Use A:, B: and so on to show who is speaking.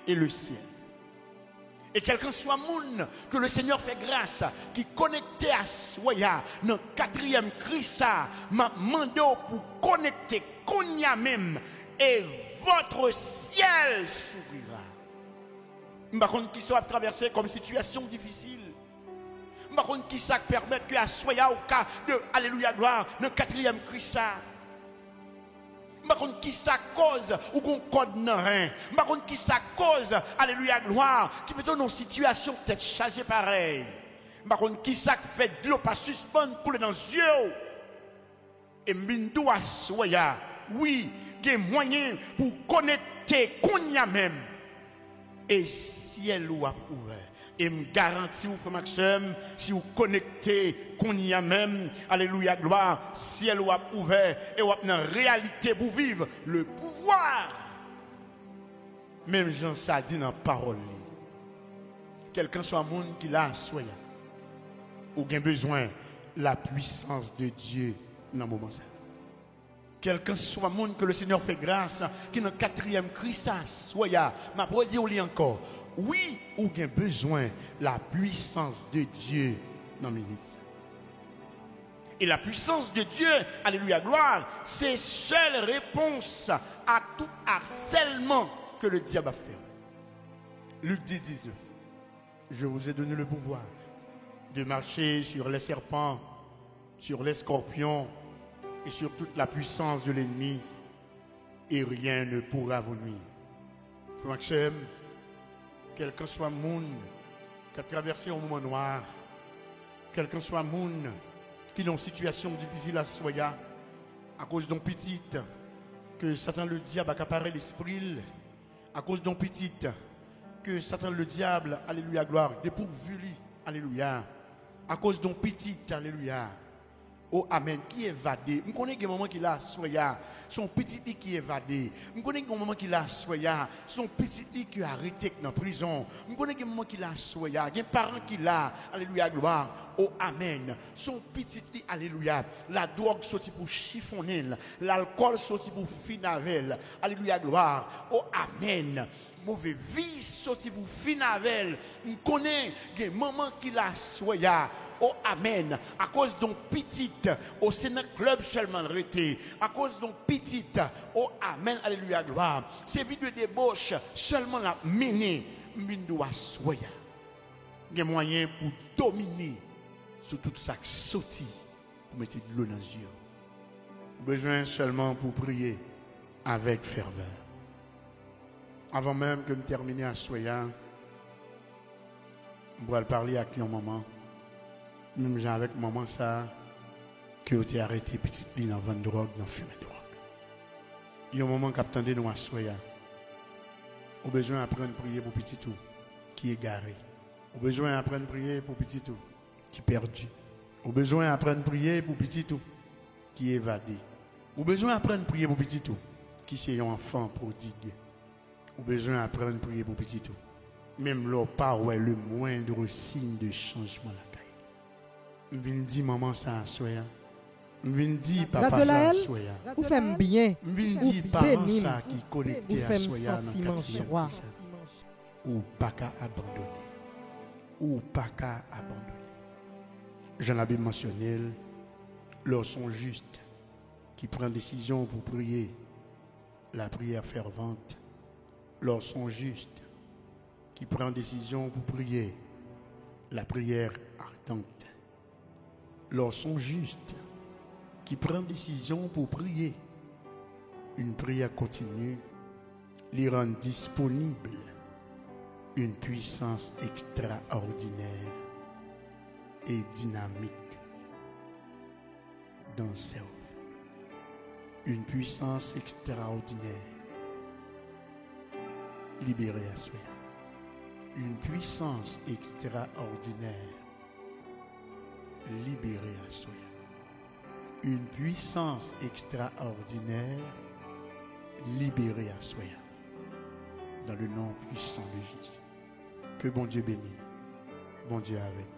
A: et le ciel. Et quelqu'un soit moun que le Seigneur fait grâce, qui connecté à Soya, dans le 4e Christ, m'a demandé pour connecter qu'on y a même, et votre ciel s'ouvrira. Par contre, qui soit traversé comme situation difficile. Par contre, qui ça permet que à Soya au cas de Alléluia gloire, dans le 4e Christ. Par contre, qui ça cause ou qu'on code non rien. Par contre, qui ça cause, alléluia gloire, qui met dans une situation peut-être chargée pareil. Par contre, qui ça fait de l'eau pas suspendre couler dans les yeux. Et m'bindou à soya, oui, il y a moyen pour connecter qu'on y a même. Et ciel ou a ouvert. Et me garantis, vous, frère Maxime, si vous connectez, qu'on y a même, alléluia, gloire, ciel ou a ouvert, et vous avez une réalité pour vivre le pouvoir. Même Jean ça dit dans la parole. Quelqu'un soit monde qui l'a soya, ou bien besoin la puissance de Dieu dans le moment ça. Quelqu'un soit monde que le Seigneur fait grâce, qui dans le 4e Christ, soya, m'a pas dit encore. Oui, ou bien besoin la puissance de Dieu dans le ministère. Et la puissance de Dieu, alléluia, gloire, c'est seule réponse à tout harcèlement que le diable a fait. Luc 10, 19. Je vous ai donné le pouvoir de marcher sur les serpents, sur les scorpions et sur toute la puissance de l'ennemi, et rien ne pourra vous nuire. Maxime, quelqu'un soit monde qui a traversé un moment noir, quelqu'un soit monde qui est dans une situation difficile à soya, à cause d'un petit que Satan le diable a accaparé l'esprit, à cause d'un petit que Satan le diable, alléluia, gloire, dépourvu, alléluia, à cause d'un petit, alléluia. Oh amen, qui est évadé. Je connais un moment qu'il a soya, son petit lit qui est évadé. Je connais un moment qu'il a soya, son petit lit qui est arrêté dans la prison. Je connais un moment qu'il a soya, il y a un parent qui l'a, alléluia, gloire. Oh amen, son petit lit, alléluia. La drogue sorti pour chiffonner, l'alcool sorti pour finavel, alléluia, gloire. Oh amen. Mauvais vie sorti pour finavel. Je connais des moments qu'il a soya. Oh amen, à cause d'un petit, au Sénat club seulement arrêté, à cause d'un petit, oh amen, alléluia, gloire, ces vies de débauche seulement la mener, m'indoua soya. Il y a moyen pour dominer sur tout ça qui sorti, pour mettre de l'eau dans les yeux. Besoin seulement pour prier avec ferveur. Avant même que je termine à soya, je vais parler avec un moment. Même j'ai avec maman ça, que tu as arrêté petite ligne dans vendre drogue, dans fumer drogue. Il y a un moment qu'attendez nous à soya. Au besoin d'apprendre à prier pour petit tout qui est garé. Au besoin d'apprendre à prier pour petit tout qui est perdu. Au besoin d'apprendre à prier pour petit tout qui est évadé. Au besoin d'apprendre à prier pour petit tout qui est un enfant prodigue. Au besoin d'apprendre à prier pour petit tout. Même là, pas ouais le moindre signe de changement là. Je viens dire maman ça soya. Je viens dire papa ça soya.
B: Vous faites bien.
A: Je viens dire parents ça qui connecté à soya dans le joie. Ou pas qu'à abandonner. Ou pas qu'à abandonner. J'en avais mentionné, leurs sont justes qui prennent décision pour prier la prière fervente. Leurs sont justes qui prennent décision pour prier la prière ardente. Leurs sont justes qui prennent décision pour prier une prière continue, les rend disponible une puissance extraordinaire et dynamique dans le cerveau. Une puissance extraordinaire libérée à soi. Une puissance extraordinaire libérée à soi. Une puissance extraordinaire libérée à soi. Dans le nom puissant de Jésus. Que bon Dieu bénisse. Bon Dieu avec.